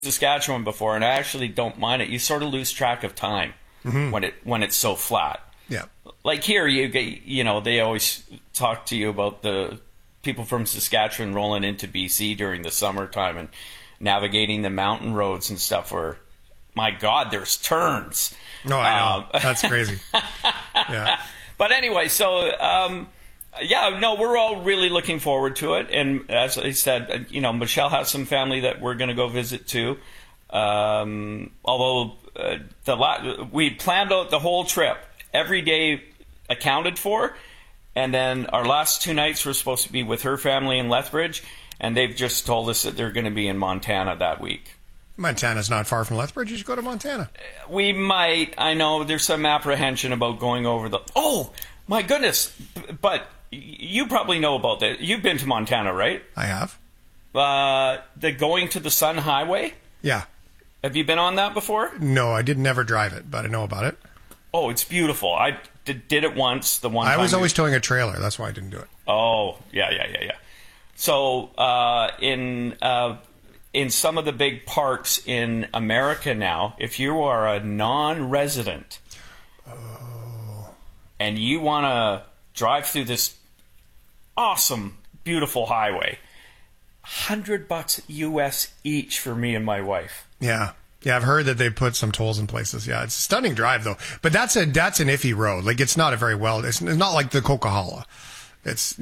Saskatchewan before, and I actually don't mind it. You sort of lose track of time when it's so flat. Yeah. Like here, they always talk to you about the people from Saskatchewan rolling into BC during the summertime and navigating the mountain roads and stuff where, my God, there's turns. No, I know. That's crazy. Yeah. But anyway, so, we're all really looking forward to it. And as I said, Michelle has some family that we're going to go visit too. Although we planned out the whole trip, every day accounted for. And then our last 2 nights were supposed to be with her family in Lethbridge. And they've just told us that they're going to be in Montana that week. Montana's not far from Lethbridge. You should go to Montana. We might. I know there's some apprehension about going over the... Oh, my goodness. But you probably know about that. You've been to Montana, right? I have. The Going to the Sun Highway? Yeah. Have you been on that before? No, I did never drive it, but I know about it. Oh, it's beautiful. I did it once. I was always towing a trailer. That's why I didn't do it. Oh, yeah. So in some of the big parks in America now, if you are a non-resident and you want to drive through this awesome, beautiful highway, $100 US each for me and my wife. Yeah. Yeah, I've heard that they put some tolls in places. Yeah, it's a stunning drive though. But that's an iffy road. Like it's not it's not like the Coquihalla. It's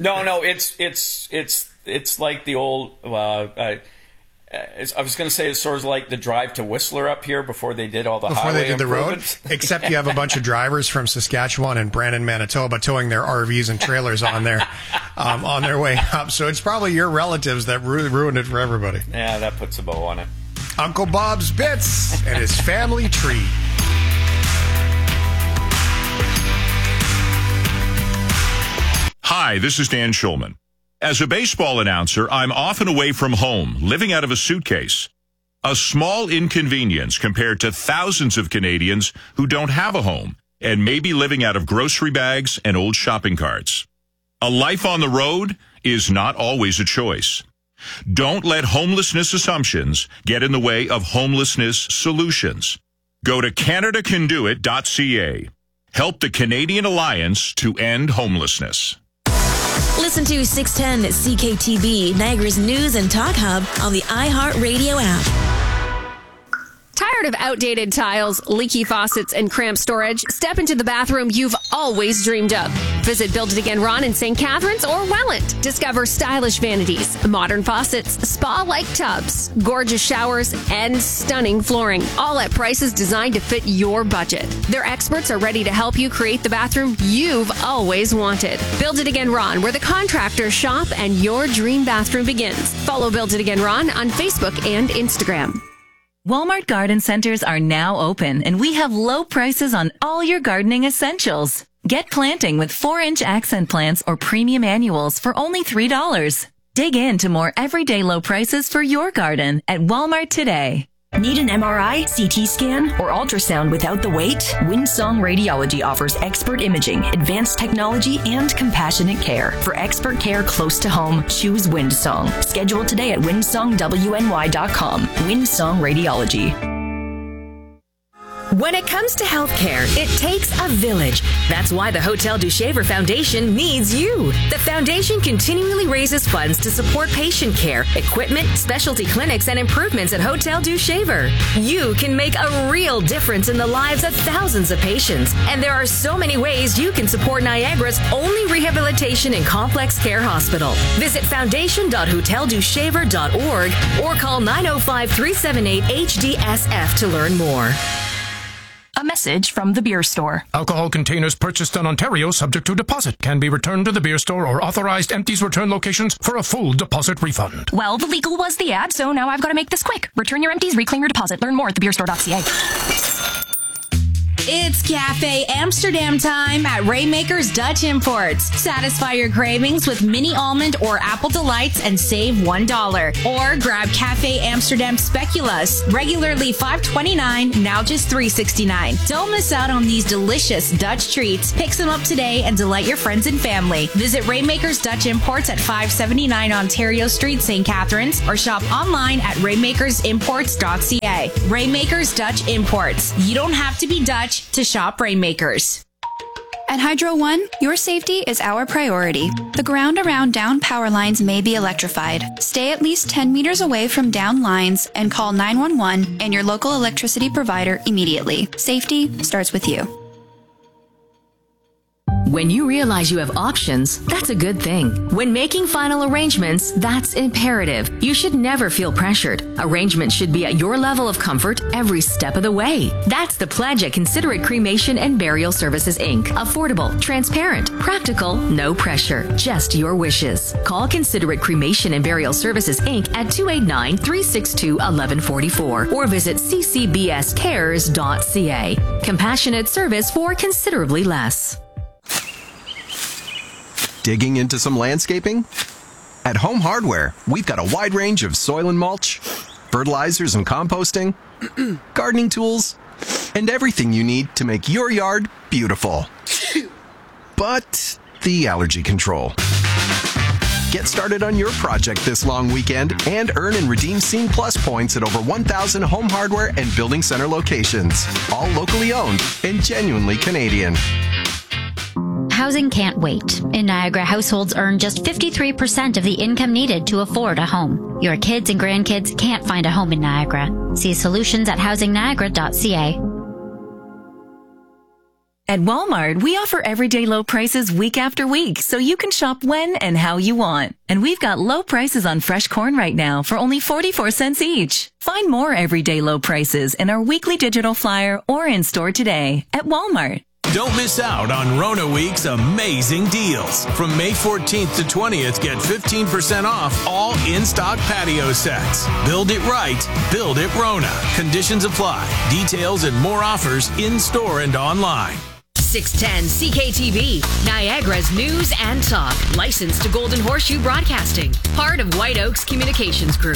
like the old I was going to say it's sort of like the drive to Whistler up here before they did all the highway improvements. The road. Except you have a bunch of drivers from Saskatchewan and Brandon, Manitoba towing their RVs and trailers on their way up. So it's probably your relatives that ruined it for everybody. Yeah, that puts a bow on it. Uncle Bob's Bits and his family tree. Hi, this is Dan Schulman. As a baseball announcer, I'm often away from home, living out of a suitcase. A small inconvenience compared to thousands of Canadians who don't have a home and may be living out of grocery bags and old shopping carts. A life on the road is not always a choice. Don't let homelessness assumptions get in the way of homelessness solutions. Go to CanadaCanDoIt.ca. Help the Canadian Alliance to end homelessness. Listen to 610 CKTB, Niagara's news and talk hub on the iHeartRadio app. Tired of outdated tiles, leaky faucets, and cramped storage? Step into the bathroom you've always dreamed of. Visit Build It Again Ron in St. Catharines or Welland. Discover stylish vanities, modern faucets, spa-like tubs, gorgeous showers, and stunning flooring, all at prices designed to fit your budget. Their experts are ready to help you create the bathroom you've always wanted. Build It Again Ron, where the contractors shop and your dream bathroom begins. Follow Build It Again Ron on Facebook and Instagram. Walmart garden centers are now open, and we have low prices on all your gardening essentials. Get planting with 4-inch accent plants or premium annuals for only $3. Dig into more everyday low prices for your garden at Walmart today. Need an MRI, CT scan, or ultrasound without the wait? Windsong Radiology offers expert imaging, advanced technology, and compassionate care. For expert care close to home, choose Windsong. Schedule today at windsongwny.com. Windsong Radiology. When it comes to healthcare, it takes a village. That's why the Hotel du Shaver Foundation needs you. The foundation continually raises funds to support patient care, equipment, specialty clinics, and improvements at Hotel du Shaver. You can make a real difference in the lives of thousands of patients. And there are so many ways you can support Niagara's only rehabilitation and complex care hospital. Visit foundation.hoteldushaver.org or call 905-378-HDSF to learn more. A message from the beer store. Alcohol containers purchased in Ontario subject to deposit can be returned to the beer store or authorized empties return locations for a full deposit refund. Well, the legal was the ad, so now I've got to make this quick. Return your empties, reclaim your deposit. Learn more at thebeerstore.ca. It's Cafe Amsterdam time at Rainmaker's Dutch Imports. Satisfy your cravings with mini almond or apple delights and save $1. Or grab Cafe Amsterdam Speculoos, regularly $5.29, now just $3.69. Don't miss out on these delicious Dutch treats. Pick some up today and delight your friends and family. Visit Rainmaker's Dutch Imports at 579 Ontario Street, St. Catharines, or shop online at rainmakersimports.ca. Rainmaker's Dutch Imports. You don't have to be Dutch to shop Rainmakers. At Hydro One, your safety is our priority. The ground around down power lines may be electrified. Stay at least 10 meters away from down lines and call 911 and your local electricity provider immediately. Safety starts with you. When you realize you have options, that's a good thing. When making final arrangements, that's imperative. You should never feel pressured. Arrangements should be at your level of comfort every step of the way. That's the pledge at Considerate Cremation and Burial Services, Inc. Affordable, transparent, practical, no pressure, just your wishes. Call Considerate Cremation and Burial Services, Inc. at 289-362-1144 or visit ccbscares.ca. Compassionate service for considerably less. Digging into some landscaping? At Home Hardware, we've got a wide range of soil and mulch, fertilizers and composting, gardening tools, and everything you need to make your yard beautiful. But the allergy control. Get started on your project this long weekend and earn and redeem Scene Plus points at over 1,000 Home Hardware and Building Center locations, all locally owned and genuinely Canadian. Housing can't wait. In Niagara, households earn just 53% of the income needed to afford a home. Your kids and grandkids can't find a home in Niagara. See solutions at housingniagara.ca. At Walmart, we offer everyday low prices week after week, so you can shop when and how you want. And we've got low prices on fresh corn right now for only 44 cents each. Find more everyday low prices in our weekly digital flyer or in store today at Walmart. Don't miss out on Rona Week's amazing deals. From May 14th to 20th, get 15% off all in-stock patio sets. Build it right. Build it Rona. Conditions apply. Details and more offers in-store and online. 610 CKTV, Niagara's news and talk. Licensed to Golden Horseshoe Broadcasting. Part of White Oaks Communications Group.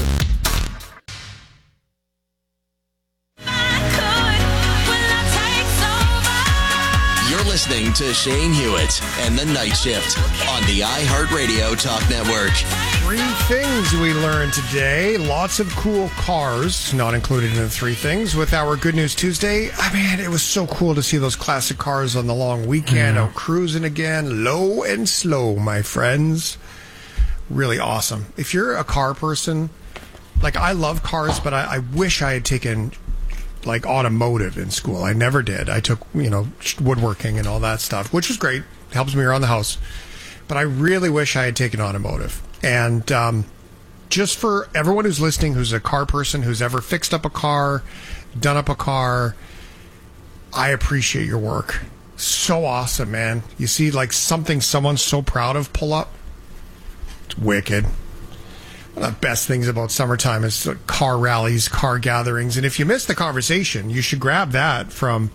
Listening to Shane Hewitt and the Night Shift on the iHeartRadio Talk Network. 3 things we learned today. Lots of cool cars, not included in the 3 things, with our Good News Tuesday. I mean, it was so cool to see those classic cars on the long weekend, out cruising again, low and slow, my friends. Really awesome. If you're a car person, like I love cars, but I wish I had taken like automotive in school. I never did. I took, woodworking and all that stuff, which was great. Helps me around the house. But I really wish I had taken automotive. And just for everyone who's listening, who's a car person, who's ever fixed up a car, done up a car, I appreciate your work. So awesome, man. You see like something someone's so proud of pull up. It's wicked. One of the best things about summertime is car rallies, car gatherings, and if you missed the conversation, you should grab that from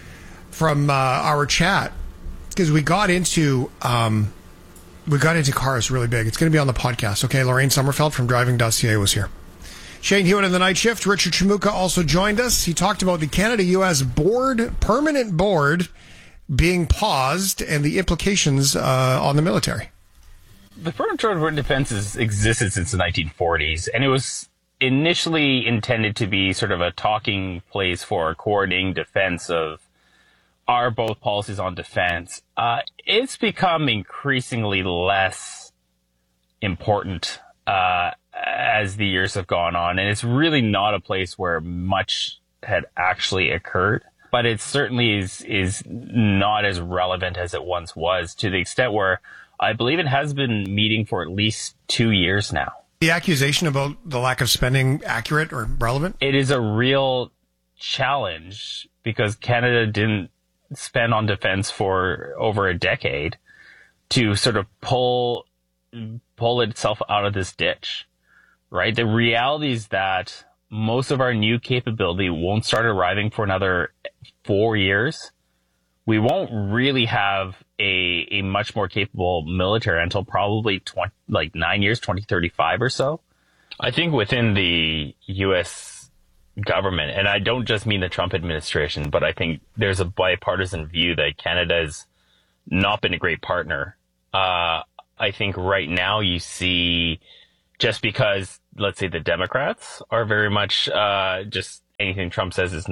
our chat because we got into cars really big. It's going to be on the podcast. Okay, Lorraine Sommerfeld from Driving.ca was here. Shane Hewitt in the Night Shift. Richard Chimuka also joined us. He talked about the Canada-U.S. permanent board being paused and the implications on the military. The Permanent Board of Defense has existed since the 1940s, and it was initially intended to be sort of a talking place for coordinating defense of our both policies on defense. It's become increasingly less important as the years have gone on, and it's really not a place where much had actually occurred. But it certainly is not as relevant as it once was, to the extent where I believe it has been meeting for at least 2 years now. The accusation about the lack of spending accurate or relevant? It is a real challenge because Canada didn't spend on defense for over a decade to sort of pull itself out of this ditch, right? The reality is that most of our new capability won't start arriving for another 4 years, we won't really have a much more capable military until probably 9 years, 2035 or so. I think within the U.S. government, and I don't just mean the Trump administration, but I think there's a bipartisan view that Canada has not been a great partner. I think right now you see, just because, let's say, the Democrats are very much just anything Trump says is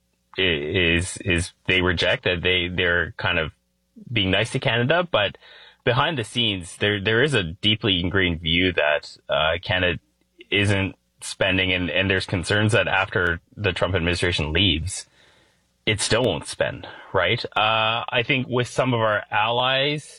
they reject it. They're kind of being nice to Canada, but behind the scenes, there is a deeply ingrained view that Canada isn't spending, and there's concerns that after the Trump administration leaves, it still won't spend, right? I think with some of our allies,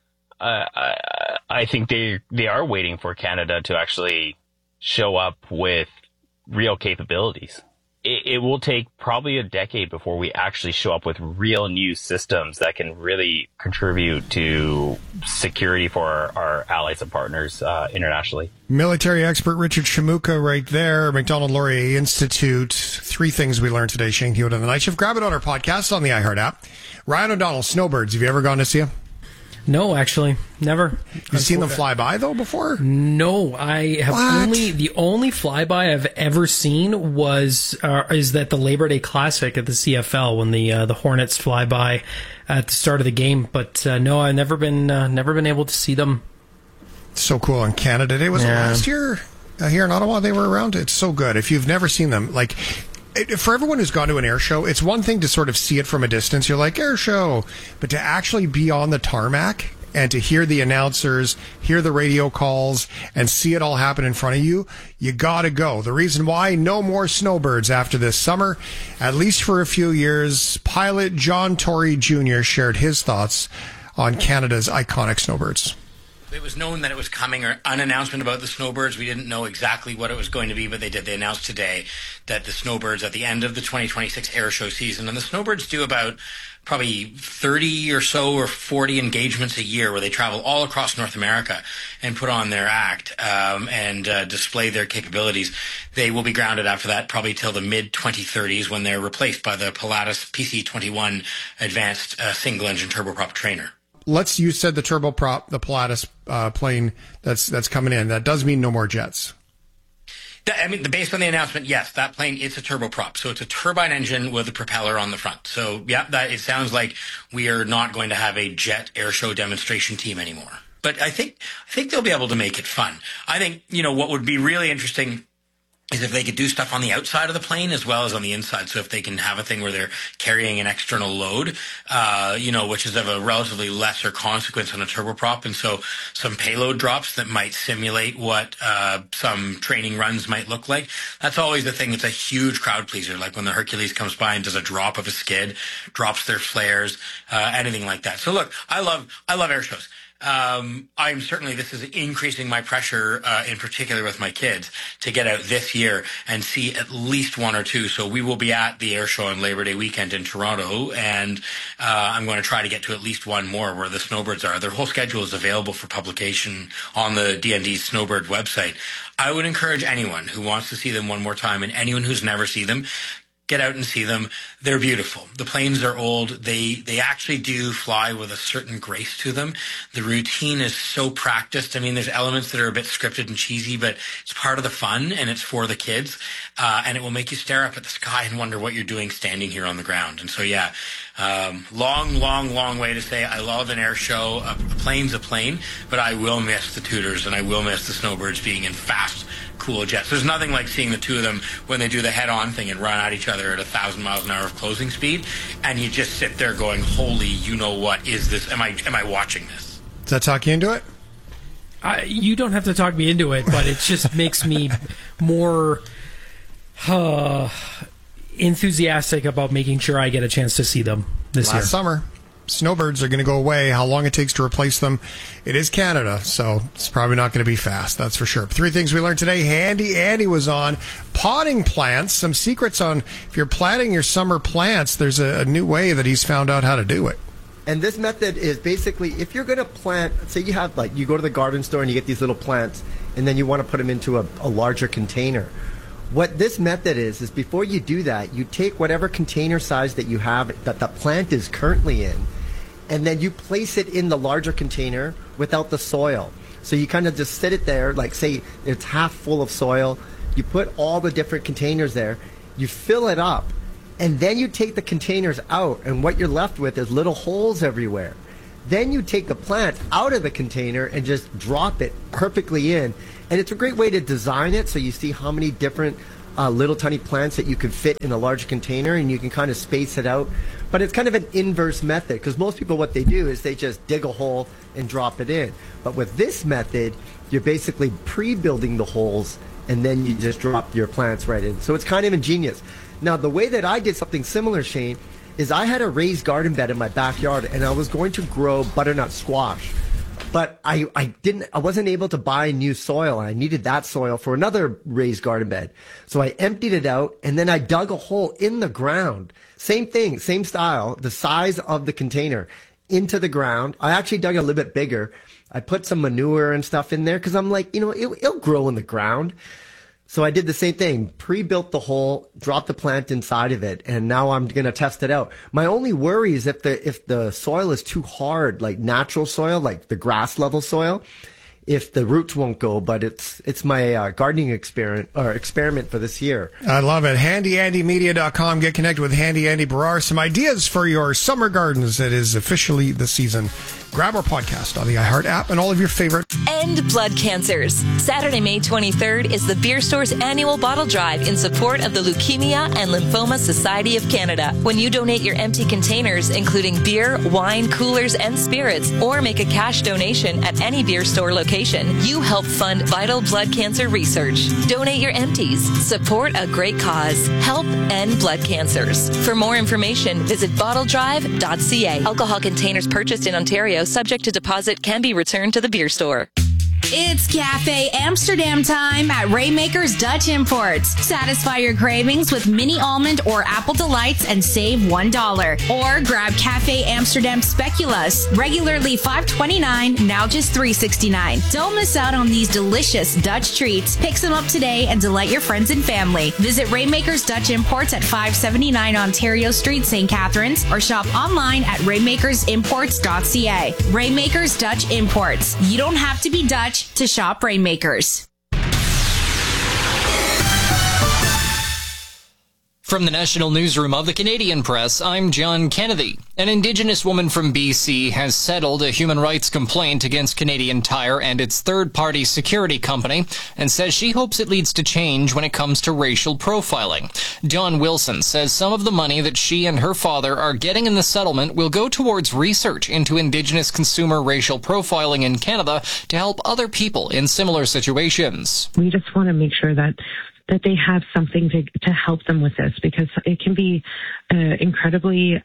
I think they are waiting for Canada to actually show up with real capabilities. It will take probably a decade before we actually show up with real new systems that can really contribute to security for our allies and partners internationally. Military expert Richard Shamuka right there, Macdonald Laurier Institute. 3 things we learned today, Shane Hewitt on the Night Shift. Grab it on our podcast on the iHeart app. Ryan O'Donnell, Snowbirds. Have you ever gone to see them? No, actually, never. You've seen them fly by, though, before? No, I have the only flyby I've ever seen is that the Labor Day Classic at the CFL when the Hornets fly by at the start of the game. But no, I've never been able to see them. So cool on Canada Day. Was it last year here in Ottawa? They were around. It's so good. If you've never seen them, like, for everyone who's gone to an air show, it's one thing to sort of see it from a distance. You're like, air show. But to actually be on the tarmac and to hear the announcers, hear the radio calls, and see it all happen in front of you, you gotta go. The reason why, no more snowbirds after this summer, at least for a few years. Pilot John Tory Jr. shared his thoughts on Canada's iconic snowbirds. It was known that it was coming, or an announcement about the snowbirds. We didn't know exactly what it was going to be, but they did. They announced today that the snowbirds at the end of the 2026 air show season, and the snowbirds do about probably 30 or so or 40 engagements a year where they travel all across North America and put on their act and display their capabilities. They will be grounded after that probably till the mid-2030s when they're replaced by the Pilatus PC-21 advanced single-engine turboprop trainer. You said the turboprop, the Pilatus plane that's coming in. That does mean no more jets. Based on the announcement, yes, that plane, it's a turboprop. So it's a turbine engine with a propeller on the front. So, yeah, it sounds like we are not going to have a jet air show demonstration team anymore. But I think they'll be able to make it fun. I think, what would be really interesting is if they could do stuff on the outside of the plane as well as on the inside. So if they can have a thing where they're carrying an external load, which is of a relatively lesser consequence on a turboprop. And so some payload drops that might simulate what some training runs might look like. That's always the thing that's a huge crowd pleaser. Like when the Hercules comes by and does a drop of a skid, drops their flares, anything like that. So look, I love air shows. This is increasing my pressure, in particular with my kids, to get out this year and see at least one or two. So we will be at the air show on Labor Day weekend in Toronto, and I'm going to try to get to at least one more where the snowbirds are. Their whole schedule is available for publication on the DND Snowbird website. I would encourage anyone who wants to see them one more time, and anyone who's never seen them, get out and see them. They're beautiful. The planes are old. They actually do fly with a certain grace to them. The routine is so practiced. There's elements that are a bit scripted and cheesy, but it's part of the fun, and it's for the kids. And it will make you stare up at the sky and wonder what you're doing standing here on the ground. And so, yeah, long way to say I love an air show. A plane's a plane, but I will miss the Tudors, and I will miss the snowbirds being in fast, cool jets. There's nothing like seeing the two of them when they do the head-on thing and run at each other at 1,000 miles an hour of closing speed, and you just sit there going, holy, what is this? Am I watching this? Does that talk you into it? You don't have to talk me into it, but it just makes me more enthusiastic about making sure I get a chance to see them this year. Last summer, snowbirds are going to go away. How long it takes to replace them, it is Canada, so it's probably not going to be fast, that's for sure. 3 things we learned today. Handy Andy was on potting plants. Some secrets on if you're planting your summer plants, there's a new way that he's found out how to do it. And this method is basically, if you're going to plant, say you have, you go to the garden store and you get these little plants, and then you want to put them into a larger container. What this method is before you do that, you take whatever container size that you have that the plant is currently in, and then you place it in the larger container without the soil. So you kind of just sit it there, like say it's half full of soil. You put all the different containers there, you fill it up, and then you take the containers out, and what you're left with is little holes everywhere. Then you take the plant out of the container and just drop it perfectly in. And it's a great way to design it so you see how many different little tiny plants that you can fit in a large container, and you can kind of space it out. But it's kind of an inverse method, because most people, what they do is they just dig a hole and drop it in. But with this method, you're basically pre-building the holes, and then you just drop your plants right in. So it's kind of ingenious. Now, the way that I did something similar, Shane, is I had a raised garden bed in my backyard, and I was going to grow butternut squash. But I wasn't able to buy new soil. I needed that soil for another raised garden bed. So I emptied it out, and then I dug a hole in the ground. Same thing, same style, the size of the container into the ground. I actually dug a little bit bigger. I put some manure and stuff in there because I'm like, it'll grow in the ground. So I did the same thing, pre-built the hole, dropped the plant inside of it, and now I'm going to test it out. My only worry is if the soil is too hard, like natural soil, like the grass level soil, if the roots won't go. But it's my gardening experiment for this year. I love it. HandyAndyMedia.com. Get connected with Handy Andy Barrar. Some ideas for your summer gardens. It is officially the season. Grab our podcast on the iHeart app and all of your favorite. End blood cancers. Saturday, May 23rd is the Beer Store's annual bottle drive in support of the Leukemia and Lymphoma Society of Canada. When you donate your empty containers, including beer, wine, coolers, and spirits, or make a cash donation at any Beer Store location, you help fund vital blood cancer research. Donate your empties. Support a great cause. Help end blood cancers. For more information, visit bottledrive.ca. Alcohol containers purchased in Ontario, subject to deposit, can be returned to the Beer Store. It's Cafe Amsterdam time at Raymaker's Dutch Imports. Satisfy your cravings with mini almond or apple delights and save $1. Or grab Cafe Amsterdam Speculoos, regularly $5.29, now just $3.69. Don't miss out on these delicious Dutch treats. Pick some up today and delight your friends and family. Visit Raymaker's Dutch Imports at 579 Ontario Street, St. Catharines, or shop online at raymakersimports.ca. Raymaker's Dutch Imports. You don't have to be Dutch to shop Rainmakers. From the National Newsroom of the Canadian Press, I'm John Kennedy. An Indigenous woman from BC has settled a human rights complaint against Canadian Tire and its third-party security company and says she hopes it leads to change when it comes to racial profiling. Dawn Wilson says some of the money that she and her father are getting in the settlement will go towards research into Indigenous consumer racial profiling in Canada to help other people in similar situations. We just want to make sure that they have something to help them with this, because it can be an incredibly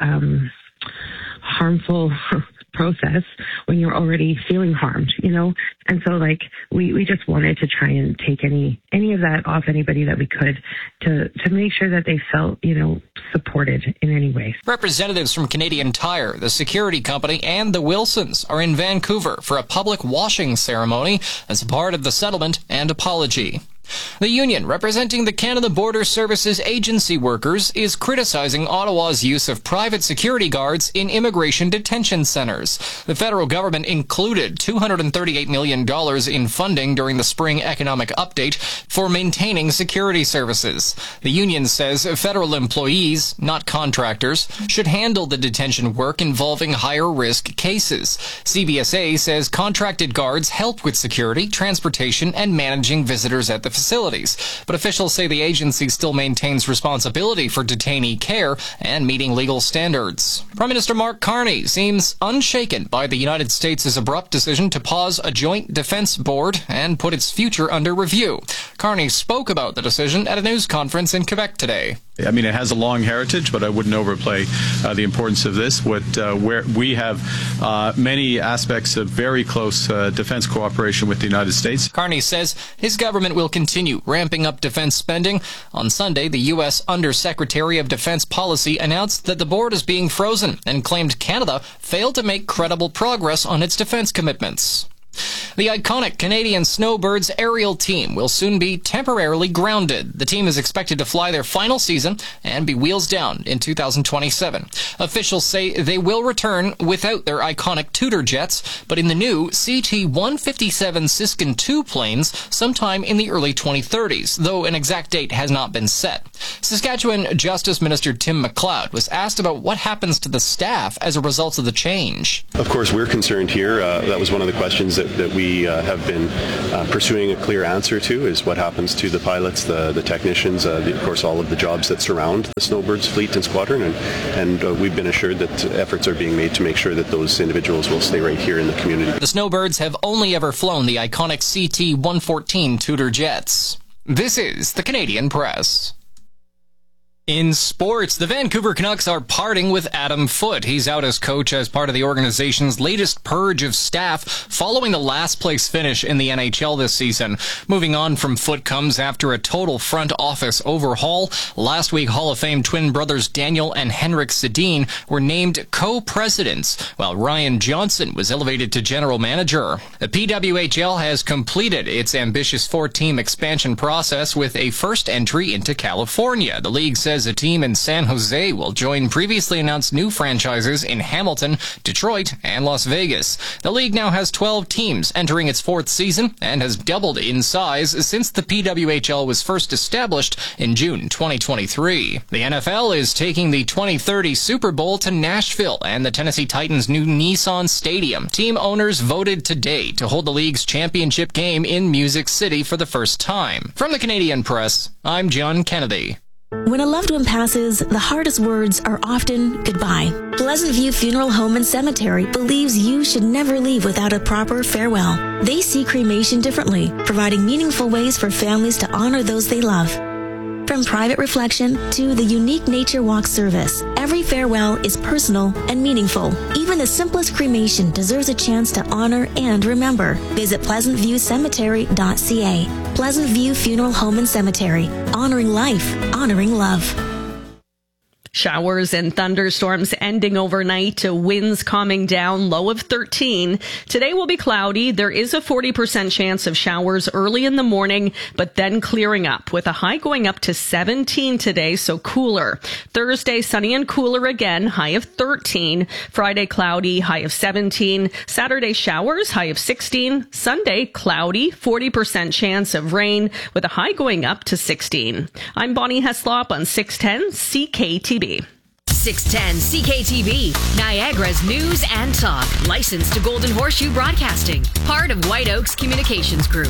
harmful process when you're already feeling harmed, And so, we just wanted to try and take any of that off anybody that we could to make sure that they felt, supported in any way. Representatives from Canadian Tire, the security company, and the Wilsons are in Vancouver for a public washing ceremony as a part of the settlement and apology. The union representing the Canada Border Services Agency workers is criticizing Ottawa's use of private security guards in immigration detention centers. The federal government included $238 million in funding during the spring economic update for maintaining security services. The union says federal employees, not contractors, should handle the detention work involving higher-risk cases. CBSA says contracted guards help with security, transportation, and managing visitors at the facilities, but officials say the agency still maintains responsibility for detainee care and meeting legal standards. Prime Minister Mark Carney seems unshaken by the United States' abrupt decision to pause a joint defense board and put its future under review. Carney spoke about the decision at a news conference in Quebec today. I mean, it has a long heritage, but I wouldn't overplay the importance of this. Where we have many aspects of very close defense cooperation with the United States. Carney says his government will continue ramping up defense spending. On Sunday, the U.S. Undersecretary of Defense Policy announced that the board is being frozen and claimed Canada failed to make credible progress on its defense commitments. The iconic Canadian Snowbirds aerial team will soon be temporarily grounded. The team is expected to fly their final season and be wheels down in 2027. Officials say they will return without their iconic Tudor jets, but in the new CT-157 Siskin II planes sometime in the early 2030s, though an exact date has not been set. Saskatchewan Justice Minister Tim MacLeod was asked about what happens to the staff as a result of the change. Of course, we're concerned here. That was one of the questions that we have been pursuing a clear answer to, is what happens to the pilots, the technicians, of course, all of the jobs that surround the Snowbirds fleet and squadron, and we've been assured that efforts are being made to make sure that those individuals will stay right here in the community. The Snowbirds have only ever flown the iconic CT-114 Tudor jets. This is the Canadian Press. In sports, the Vancouver Canucks are parting with Adam Foote. He's out as coach as part of the organization's latest purge of staff following the last place finish in the NHL this season. Moving on from Foote comes after a total front office overhaul. Last week, Hall of Fame twin brothers Daniel and Henrik Sedin were named co-presidents, while Ryan Johnson was elevated to general manager. The PWHL has completed its ambitious 4-team expansion process with a first entry into California. The league says a team in San Jose will join previously announced new franchises in Hamilton, Detroit, and Las Vegas. The league now has 12 teams entering its 4th season and has doubled in size since the PWHL was first established in June 2023. The NFL is taking the 2030 Super Bowl to Nashville and the Tennessee Titans' new Nissan Stadium. Team owners voted today to hold the league's championship game in Music City for the first time. From the Canadian Press, I'm John Kennedy. When a loved one passes, the hardest words are often goodbye. Pleasant View Funeral Home and Cemetery believes you should never leave without a proper farewell. They see cremation differently, providing meaningful ways for families to honor those they love. From private reflection to the unique nature walk service, every farewell is personal and meaningful. Even the simplest cremation deserves a chance to honor and remember. Visit pleasantviewcemetery.ca. Pleasant View Funeral Home and Cemetery. Honoring life, honoring love. Showers and thunderstorms ending overnight, winds calming down, low of 13. Today will be cloudy. There is a 40% chance of showers early in the morning, but then clearing up with a high going up to 17 today, so cooler. Thursday, sunny and cooler again, high of 13. Friday, cloudy, high of 17. Saturday, showers, high of 16. Sunday, cloudy, 40% chance of rain with a high going up to 16. I'm Bonnie Heslop on 610 CKTB. 610 CKTB, Niagara's news and talk. Licensed to Golden Horseshoe Broadcasting. Part of White Oaks Communications Group.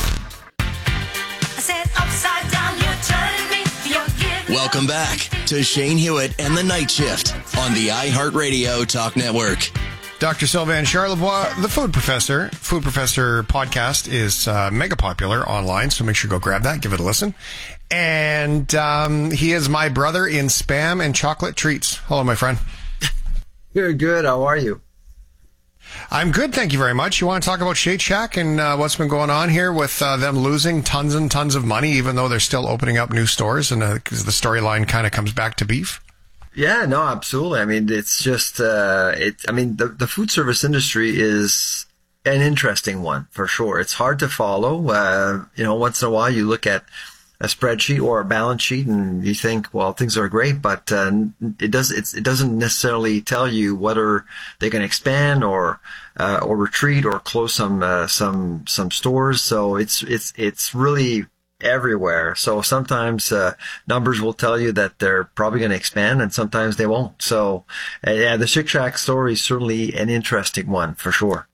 Welcome back to Shane Hewitt and the Night Shift on the iHeartRadio Talk Network. Dr. Sylvain Charlebois, the Food Professor. Food Professor podcast is mega popular online, so make sure you go grab that, give it a listen. And he is my brother in Spam and chocolate treats. Hello, my friend. Good. How are you? I'm good, thank you very much. You want to talk about Shake Shack and what's been going on here with them losing tons and tons of money, even though they're still opening up new stores, and because the storyline kind of comes back to beef? Yeah, no, absolutely. I mean, it's just, the food service industry is an interesting one for sure. It's hard to follow. Once in a while you look at a spreadsheet or a balance sheet and you think, well, things are great, but it doesn't necessarily tell you whether they can expand or retreat or close some stores. So it's really everywhere. So sometimes numbers will tell you that they're probably going to expand, and sometimes they won't. So the Shake Shack story is certainly an interesting one for sure.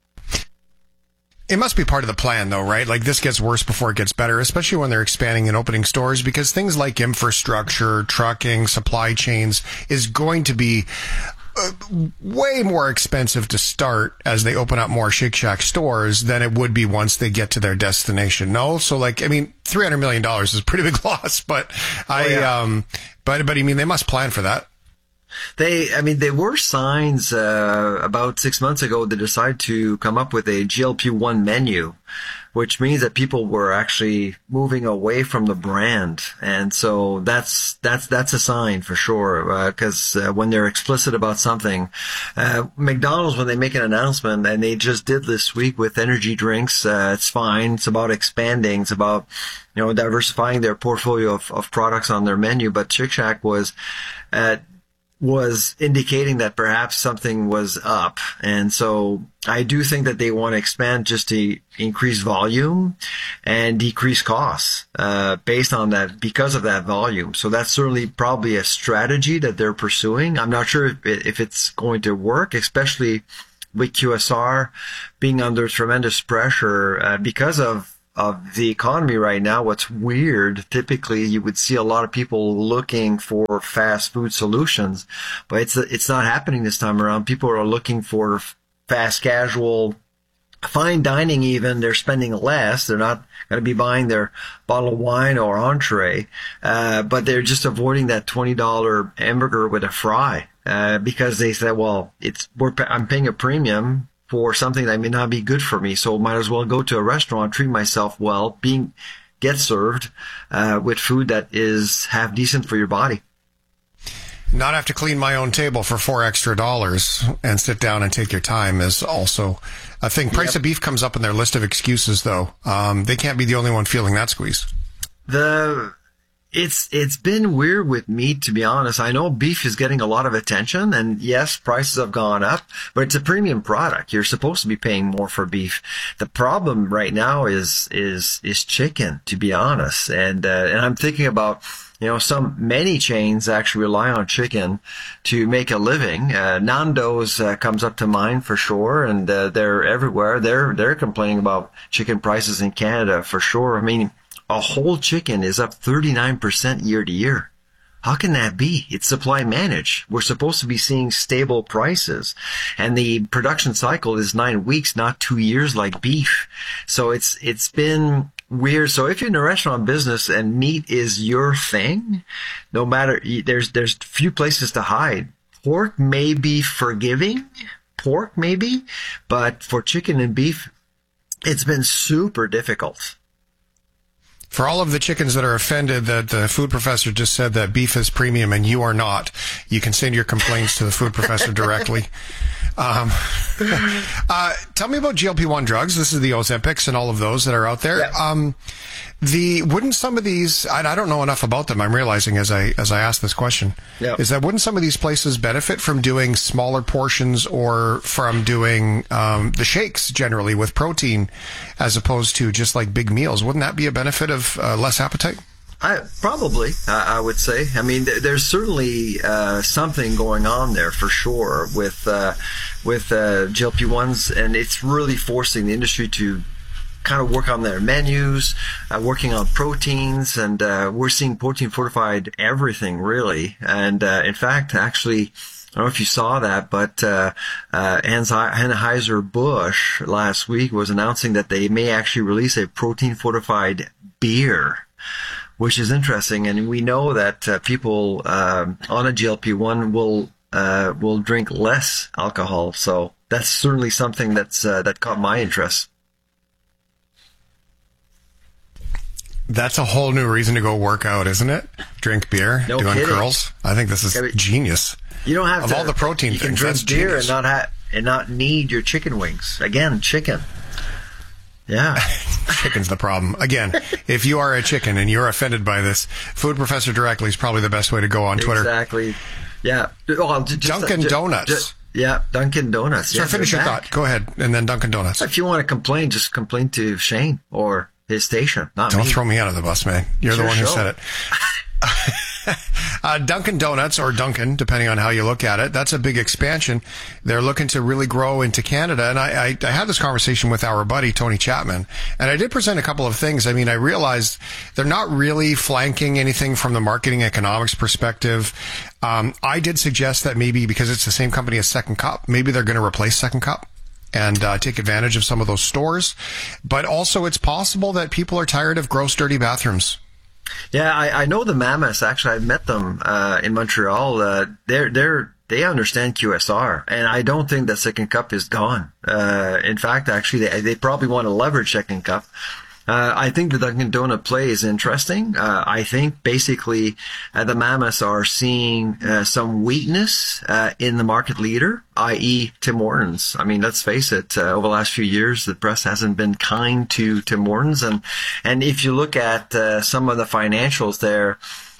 It must be part of the plan, though, right? Like, this gets worse before it gets better, especially when they're expanding and opening stores, because things like infrastructure, trucking, supply chains is going to be way more expensive to start as they open up more Shake Shack stores than it would be once they get to their destination. No? So, $300 million is a pretty big loss, but but I mean, they must plan for that. There were signs about 6 months ago. They decided to come up with a GLP-1 menu, which means that people were actually moving away from the brand. And so that's a sign for sure, because when they're explicit about something, McDonald's, when they make an announcement, and they just did this week with energy drinks, it's fine. It's about expanding. It's about, diversifying their portfolio of products on their menu. But Shake Shack was indicating that perhaps something was up. And so I do think that they want to expand just to increase volume and decrease costs, based on that, because of that volume. So that's certainly probably a strategy that they're pursuing. I'm not sure if it's going to work, especially with QSR being under tremendous pressure, because of the economy right now. What's weird, typically you would see a lot of people looking for fast food solutions, but it's not happening this time around. People are looking for fast casual, fine dining even. They're spending less. They're not going to be buying their bottle of wine or entree, but they're just avoiding that $20 hamburger with a fry, because they said, well, I'm paying a premium for something that may not be good for me, so might as well go to a restaurant, treat myself well, get served with food that is half decent for your body. Not have to clean my own table for $4 extra and sit down and take your time is also a thing. Price of beef comes up in their list of excuses, though. They can't be the only one feeling that squeeze. It's been weird with meat, to be honest. I know beef is getting a lot of attention, and yes, prices have gone up, but it's a premium product. You're supposed to be paying more for beef. The problem right now is chicken, to be honest. And I'm thinking about, many chains actually rely on chicken to make a living. Nando's comes up to mind for sure, and they're everywhere. They're complaining about chicken prices in Canada for sure. I mean, a whole chicken is up 39% year to year. How can that be? It's supply managed. We're supposed to be seeing stable prices, and the production cycle is 9 weeks, not 2 years like beef. So it's been weird. So if you're in the restaurant business and meat is your thing, no matter, there's few places to hide. Pork may be forgiving, but for chicken and beef, it's been super difficult. For all of the chickens that are offended that the food professor just said that beef is premium and you are not, you can send your complaints to the food professor directly. Tell me about GLP-1 drugs. This is the Ozempics and all of those that are out there. Yeah. Wouldn't some of these, I don't know enough about them, I'm realizing as I ask this question, is that wouldn't some of these places benefit from doing smaller portions or from doing the shakes generally with protein as opposed to just like big meals? Wouldn't that be a benefit of less appetite? Probably, I would say. I mean, there's certainly something going on there for sure with GLP-1s, and it's really forcing the industry to kind of work on their menus, working on proteins, and we're seeing protein-fortified everything, really. And in fact, actually, I don't know if you saw that, but Anheuser-Busch last week was announcing that they may actually release a protein-fortified beer, which is interesting. And we know that people on a GLP-1 will drink less alcohol. So that's certainly something that caught my interest. That's a whole new reason to go work out, isn't it? Drink beer, doing curls. I think this is genius. You don't have all the protein you things. You can drink beer and not need your chicken wings. Again, chicken. Yeah. Chicken's the problem. Again, if you are a chicken and you're offended by this, Food Professor directly is probably the best way to go on Twitter. Exactly. Yeah. Well, Dunkin' Donuts. Dunkin' Donuts. So finish your thought. Go ahead. And then Dunkin' Donuts. If you want to complain, just complain to Shane or his station, not me. Don't throw me out of the bus, man. You're the one who said it. Dunkin' Donuts, or Dunkin', depending on how you look at it, that's a big expansion. They're looking to really grow into Canada. And I had this conversation with our buddy, Tony Chapman, and I did present a couple of things. I mean, I realized they're not really flanking anything from the marketing economics perspective. I did suggest that maybe because it's the same company as Second Cup, maybe they're going to replace Second Cup and take advantage of some of those stores. But also it's possible that people are tired of gross, dirty bathrooms. Yeah, I know the Mammoths. Actually, I met them in Montreal. They're they understand QSR, and I don't think that second cup is gone. In fact, actually, they probably want to leverage second cup. I think the Dunkin' Donut play is interesting. I think basically the Mammoths are seeing some weakness in the market leader, i.e. Tim Hortons. I mean, let's face it, over the last few years, the press hasn't been kind to Tim Hortons. And if you look at some of the financials there,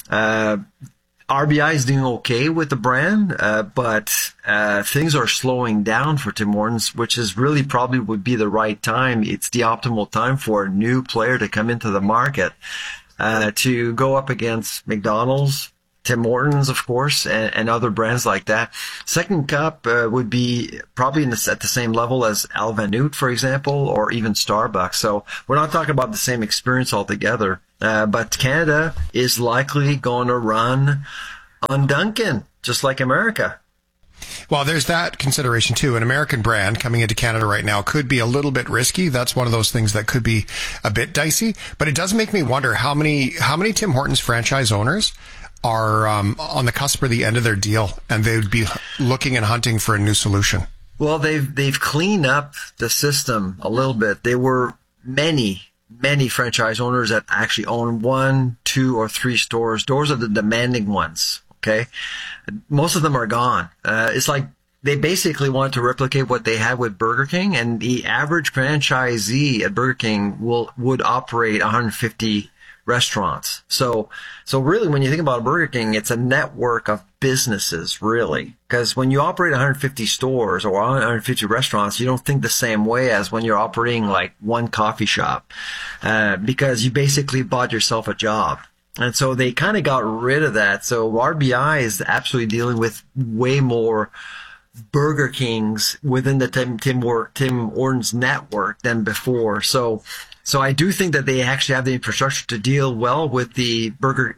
RBI is doing okay with the brand, but things are slowing down for Tim Hortons, which is really probably would be the right time. It's the optimal time for a new player to come into the market, to go up against McDonald's, Tim Hortons, of course, and other brands like that. Second Cup would be probably at the same level as Alvanute, for example, or even Starbucks. So we're not talking about the same experience altogether. But Canada is likely going to run on Dunkin', just like America. Well, there's that consideration too. An American brand coming into Canada right now could be a little bit risky. That's one of those things that could be a bit dicey. But it does make me wonder how many Tim Hortons franchise owners are on the cusp or the end of their deal, and they would be looking and hunting for a new solution. Well, they've cleaned up the system a little bit. There were many franchise owners that actually own 1, 2, or 3 stores. Those are the demanding ones. Okay. Most of them are gone. It's like they basically want to replicate what they had with Burger King, and the average franchisee at Burger King would operate 150 restaurants. So really, when you think about Burger King, it's a network of businesses, really. Because when you operate 150 stores or 150 restaurants, you don't think the same way as when you're operating like one coffee shop, because you basically bought yourself a job. And so they kind of got rid of that. So RBI is absolutely dealing with way more Burger Kings within the Tim Hortons network than before. So I do think that they actually have the infrastructure to deal well with the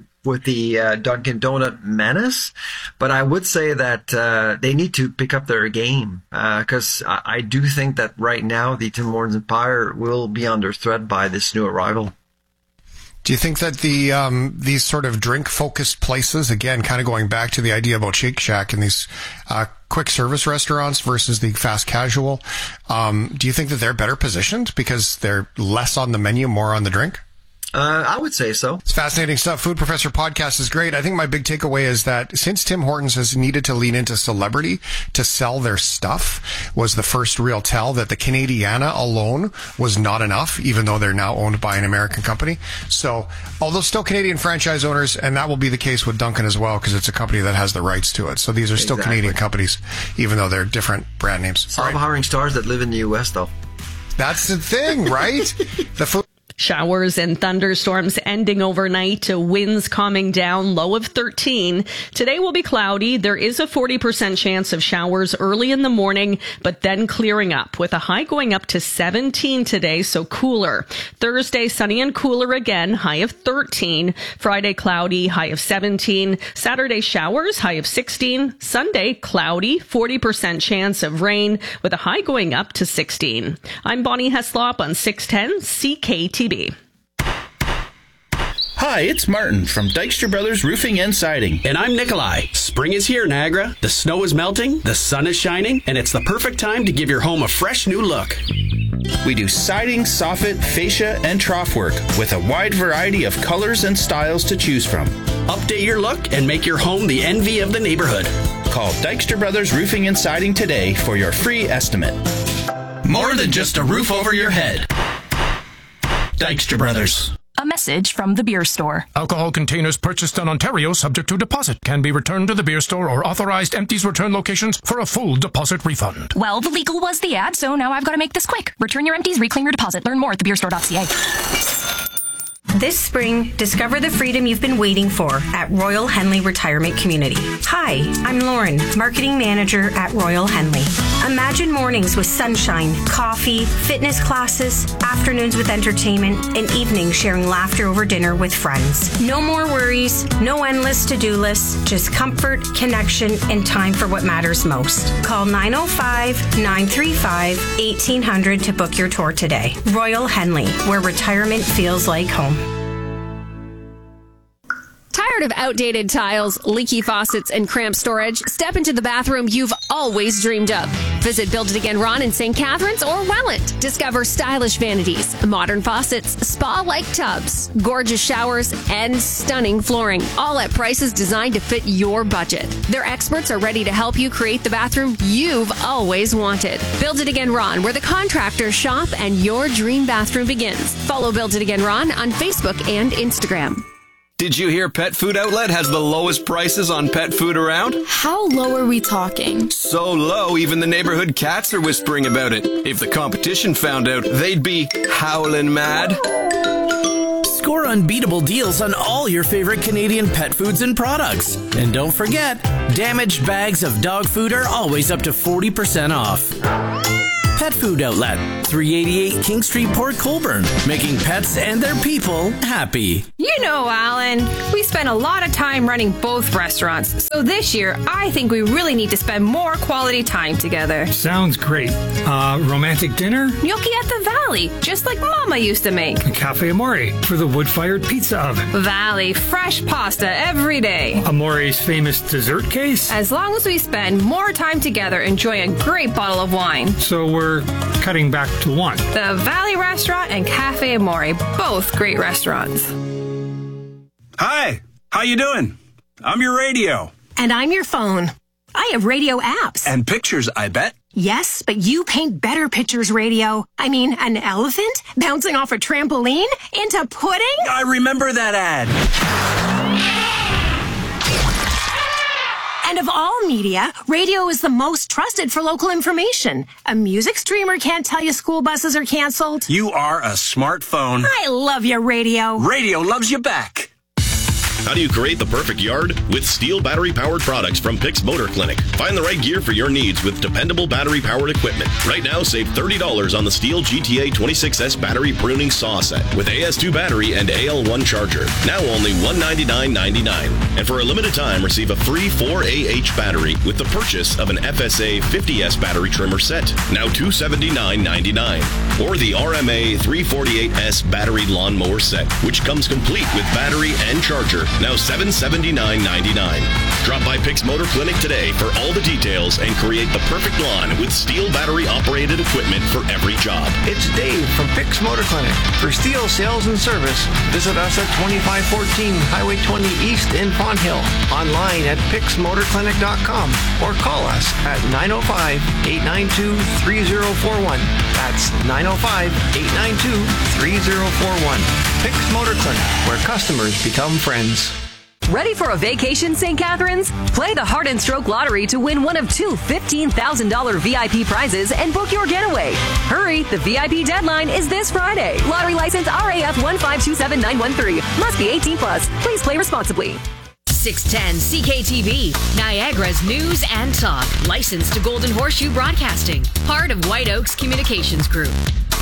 Dunkin' Donut menace, but I would say that they need to pick up their game, because I do think that right now the Tim Hortons empire will be under threat by this new arrival. Do you think that these sort of drink-focused places, again, kind of going back to the idea about Shake Shack and these quick service restaurants versus the fast casual, do you think that they're better positioned because they're less on the menu, more on the drink? I would say so. It's fascinating stuff. Food Professor podcast is great. I think my big takeaway is that since Tim Hortons has needed to lean into celebrity to sell their stuff, was the first real tell that the Canadiana alone was not enough, even though they're now owned by an American company. So, although still Canadian franchise owners, and that will be the case with Dunkin' as well, because it's a company that has the rights to it. So these are still Canadian companies, even though they're different brand names. Stop hiring stars that live in the U.S., though. That's the thing, right? The food. Showers and thunderstorms ending overnight to winds calming down, low of 13. Today will be cloudy. There is a 40% chance of showers early in the morning, but then clearing up with a high going up to 17 today, so cooler. Thursday, sunny and cooler again, high of 13. Friday, cloudy, high of 17. Saturday, showers, high of 16. Sunday, cloudy, 40% chance of rain with a high going up to 16. I'm Bonnie Heslop on 610 CKTB. Hi, it's Martin from Dykstra Brothers Roofing and Siding. And I'm Nikolai. Spring is here, Niagara. The snow is melting, the sun is shining, and it's the perfect time to give your home a fresh new look. We do siding, soffit, fascia, and trough work with a wide variety of colors and styles to choose from. Update your look and make your home the envy of the neighborhood. Call Dykstra Brothers Roofing and Siding today for your free estimate. More than just a roof over your head. Dykstra Brothers. A message from the beer store. Alcohol containers purchased in Ontario subject to deposit can be returned to the beer store or authorized empties return locations for a full deposit refund. Well, the legal was the ad, so now I've got to make this quick. Return your empties, reclaim your deposit. Learn more at thebeerstore.ca. This spring, discover the freedom you've been waiting for at Royal Henley Retirement Community. Hi, I'm Lauren, Marketing Manager at Royal Henley. Imagine mornings with sunshine, coffee, fitness classes, afternoons with entertainment, and evenings sharing laughter over dinner with friends. No more worries, no endless to-do lists, just comfort, connection, and time for what matters most. Call 905-935-1800 to book your tour today. Royal Henley, where retirement feels like home. Tire Tired of outdated tiles, leaky faucets, and cramped storage? Step into the bathroom you've always dreamed of. Visit Build It Again Ron in St. Catharines or Welland. Discover stylish vanities, modern faucets, spa-like tubs, gorgeous showers, and stunning flooring, all at prices designed to fit your budget. Their experts are ready to help you create the bathroom you've always wanted. Build It Again Ron, where the contractors shop and your dream bathroom begins. Follow Build It Again Ron on Facebook and Instagram. Did you hear Pet Food Outlet has the lowest prices on pet food around? How low are we talking? So low, even the neighborhood cats are whispering about it. If the competition found out, they'd be howling mad. Score unbeatable deals on all your favorite Canadian pet foods and products. And don't forget, damaged bags of dog food are always up to 40% off. Pet Food Outlet, 388 King Street, Port Colborne, making pets and their people happy. You know, Alan, we spent a lot of time running both restaurants, so this year I think we really need to spend more quality time together. Sounds great. Romantic dinner? Gnocchi at the Valley, just like Mama used to make. Cafe Amore for the wood-fired pizza oven. Valley, fresh pasta every day. Amore's famous dessert case? As long as we spend more time together enjoying a great bottle of wine. So we're cutting back to one. The Valley Restaurant and Cafe Amore, both great restaurants. Hi, how you doing? I'm your radio. And I'm your phone. I have radio apps. And pictures, I bet. Yes, but you paint better pictures, radio. I mean, an elephant bouncing off a trampoline into pudding? I remember that ad. And of all media, radio is the most trusted for local information. A music streamer can't tell you school buses are canceled. You are a smartphone. I love your radio. Radio loves you back. How do you create the perfect yard? With Steel battery-powered products from Pix Motor Clinic. Find the right gear for your needs with dependable battery-powered equipment. Right now, save $30 on the Steel GTA 26S battery pruning saw set with AS2 battery and AL1 charger. Now only $199.99. And for a limited time, receive a free 4AH battery with the purchase of an FSA 50S battery trimmer set. Now $279.99. Or the RMA 348S battery lawnmower set, which comes complete with battery and charger. Now $779.99. Drop by Pix Motor Clinic today for all the details and create the perfect lawn with Steel battery-operated equipment for every job. It's Dave from Pix Motor Clinic. For Steel sales and service, visit us at 2514 Highway 20 East in Pond Hill. Online at pixmotorclinic.com or call us at 905-892-3041. That's 905-892-3041. Pix Motor Clinic, where customers become friends. Ready for a vacation, St. Catharines? Play the Heart and Stroke Lottery to win one of two $15,000 VIP prizes and book your getaway. Hurry, the VIP deadline is this Friday. Lottery license RAF 1527913. Must be 18 plus. Please play responsibly. 610 CKTV, Niagara's news and talk. Licensed to Golden Horseshoe Broadcasting. Part of White Oaks Communications Group.